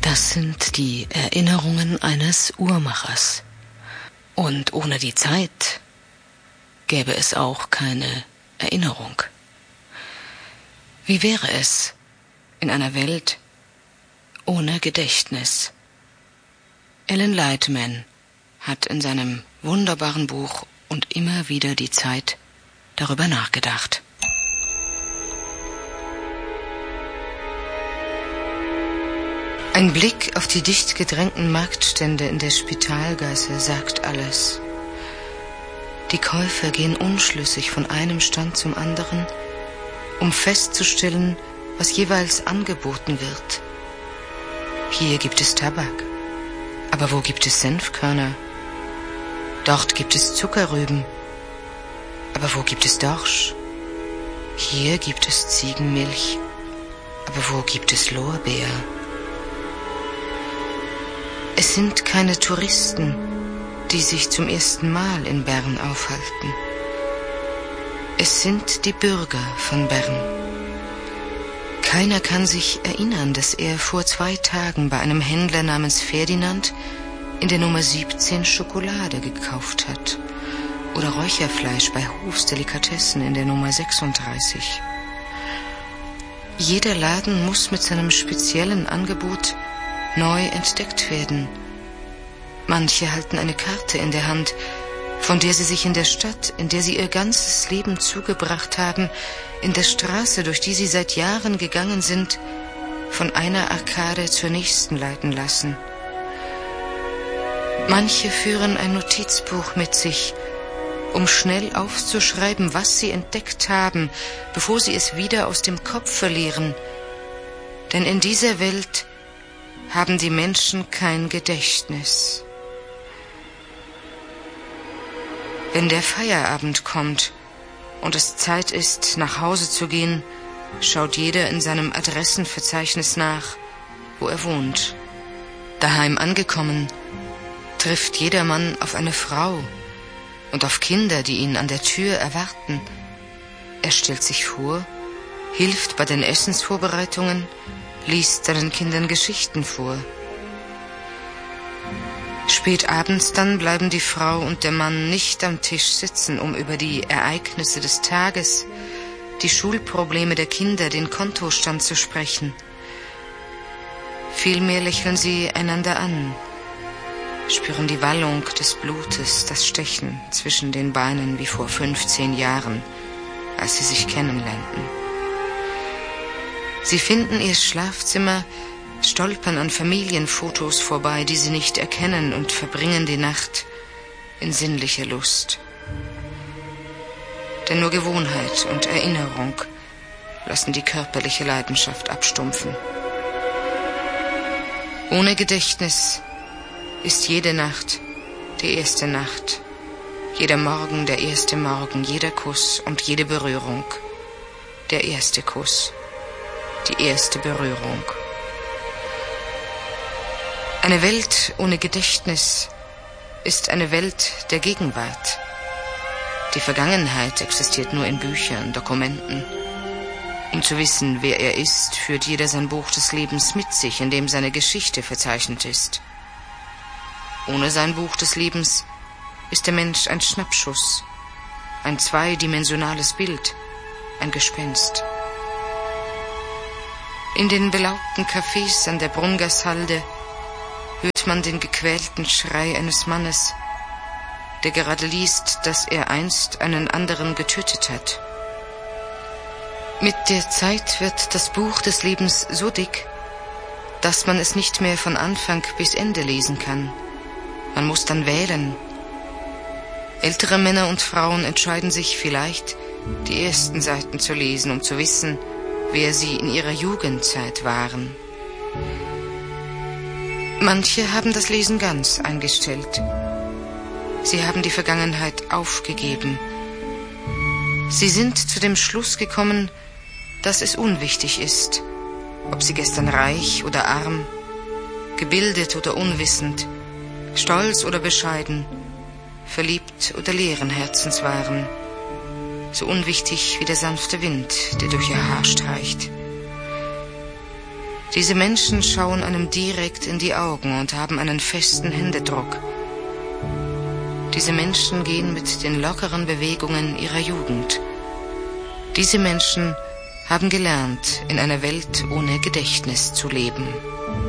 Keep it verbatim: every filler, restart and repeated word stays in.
Das sind die Erinnerungen eines Uhrmachers. Und ohne die Zeit gäbe es auch keine Erinnerung. Wie wäre es in einer Welt ohne Gedächtnis? Alan Lightman hat in seinem wunderbaren Buch Und immer wieder die Zeit darüber nachgedacht. Ein Blick auf die dicht gedrängten Marktstände in der Spitalgasse sagt alles. Die Käufer gehen unschlüssig von einem Stand zum anderen, um festzustellen, was jeweils angeboten wird. Hier gibt es Tabak, aber wo gibt es Senfkörner? Dort gibt es Zuckerrüben, aber wo gibt es Dorsch? Hier gibt es Ziegenmilch, aber wo gibt es Lorbeer? Es sind keine Touristen, die sich zum ersten Mal in Bern aufhalten. Es sind die Bürger von Bern. Keiner kann sich erinnern, dass er vor zwei Tagen bei einem Händler namens Ferdinand in der Nummer siebzehn Schokolade gekauft hat oder Räucherfleisch bei Hofs Delikatessen in der Nummer sechsunddreißig. Jeder Laden muss mit seinem speziellen Angebot neu entdeckt werden. Manche halten eine Karte in der Hand, von der sie sich in der Stadt, in der sie ihr ganzes Leben zugebracht haben, in der Straße, durch die sie seit Jahren gegangen sind, von einer Arkade zur nächsten leiten lassen. Manche führen ein Notizbuch mit sich, um schnell aufzuschreiben, was sie entdeckt haben, bevor sie es wieder aus dem Kopf verlieren. Denn in dieser Welt haben die Menschen kein Gedächtnis. Wenn der Feierabend kommt und es Zeit ist, nach Hause zu gehen, schaut jeder in seinem Adressenverzeichnis nach, wo er wohnt. Daheim angekommen, trifft jedermann auf eine Frau und auf Kinder, die ihn an der Tür erwarten. Er stellt sich vor, hilft bei den Essensvorbereitungen, liest seinen Kindern Geschichten vor. Spät abends dann bleiben die Frau und der Mann nicht am Tisch sitzen, um über die Ereignisse des Tages, die Schulprobleme der Kinder, den Kontostand zu sprechen. Vielmehr lächeln sie einander an, spüren die Wallung des Blutes, das Stechen zwischen den Beinen wie vor fünfzehn Jahren, als sie sich kennenlernten. Sie finden ihr Schlafzimmer, stolpern an Familienfotos vorbei, die sie nicht erkennen, und verbringen die Nacht in sinnlicher Lust. Denn nur Gewohnheit und Erinnerung lassen die körperliche Leidenschaft abstumpfen. Ohne Gedächtnis ist jede Nacht die erste Nacht, jeder Morgen der erste Morgen, jeder Kuss und jede Berührung der erste Kuss, die erste Berührung. Eine Welt ohne Gedächtnis ist eine Welt der Gegenwart. Die Vergangenheit existiert nur in Büchern, Dokumenten. Um zu wissen, wer er ist, führt jeder sein Buch des Lebens mit sich, in dem seine Geschichte verzeichnet ist. Ohne sein Buch des Lebens ist der Mensch ein Schnappschuss, ein zweidimensionales Bild, ein Gespenst. In den belaubten Cafés an der Brungershalde hört man den gequälten Schrei eines Mannes, der gerade liest, dass er einst einen anderen getötet hat. Mit der Zeit wird das Buch des Lebens so dick, dass man es nicht mehr von Anfang bis Ende lesen kann. Man muss dann wählen. Ältere Männer und Frauen entscheiden sich vielleicht, die ersten Seiten zu lesen, um zu wissen, wer sie in ihrer Jugendzeit waren. Manche haben das Lesen ganz eingestellt. Sie haben die Vergangenheit aufgegeben. Sie sind zu dem Schluss gekommen, dass es unwichtig ist, ob sie gestern reich oder arm, gebildet oder unwissend, stolz oder bescheiden, verliebt oder leeren Herzens waren, so unwichtig wie der sanfte Wind, der durch ihr Haar streicht. Diese Menschen schauen einem direkt in die Augen und haben einen festen Händedruck. Diese Menschen gehen mit den lockeren Bewegungen ihrer Jugend. Diese Menschen haben gelernt, in einer Welt ohne Gedächtnis zu leben.